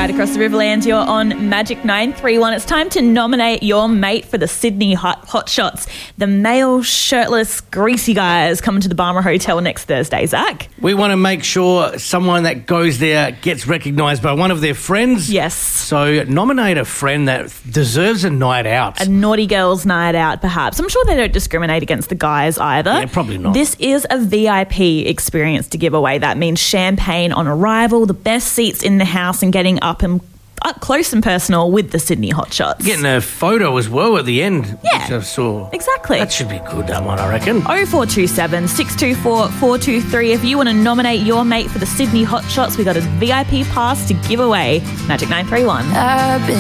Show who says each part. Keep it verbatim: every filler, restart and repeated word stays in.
Speaker 1: right across the Riverlands. You're on Magic nine three one. It's time to nominate your mate for the Sydney Hot, hot Shots. The male, shirtless, greasy guys coming to the Barmah Hotel next Thursday. Zach?
Speaker 2: We want to make sure someone that goes there gets recognised by one of their friends.
Speaker 1: Yes.
Speaker 2: So nominate a friend that deserves a night out.
Speaker 1: A naughty girls' night out, perhaps. I'm sure they don't discriminate against the guys either.
Speaker 2: Yeah, probably not.
Speaker 1: This is a V I P experience to give away. That means champagne on arrival, the best seats in the house, and getting up and up close and personal with the Sydney Hot Shots.
Speaker 2: Getting a photo as well at the end.
Speaker 1: Yeah,
Speaker 2: which I saw.
Speaker 1: Exactly.
Speaker 2: That should be good, that one, I reckon.
Speaker 1: oh four two seven, six two four, four two three. If you want to nominate your mate for the Sydney Hot Shots, we got a V I P pass to give away. Magic nine three one.